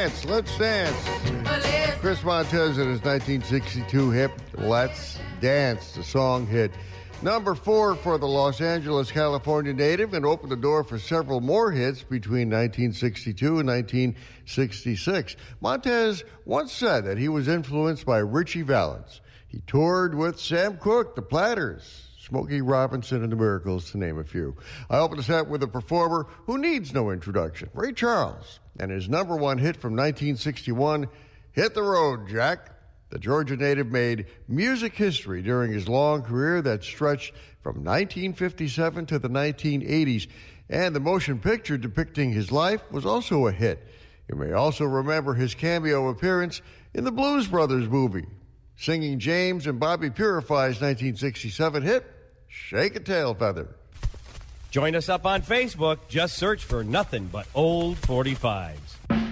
dance. Let's dance. Chris Montez and his 1962 hit, Let's Dance. The song hit number 4 for the Los Angeles, California native and opened the door for several more hits between 1962 and 1966. Montez once said that he was influenced by Ritchie Valens. He toured with Sam Cooke, the Platters, Smokey Robinson, and the Miracles, to name a few. I opened the set with a performer who needs no introduction, Ray Charles, and his number 1 hit from 1961, Hit the Road, Jack. The Georgia native made music history during his long career that stretched from 1957 to the 1980s, and the motion picture depicting his life was also a hit. You may also remember his cameo appearance in the Blues Brothers movie, singing James and Bobby Purify's 1967 hit, Shake a Tail Feather. Join us up on Facebook. Just search for Nothing But Old 45s.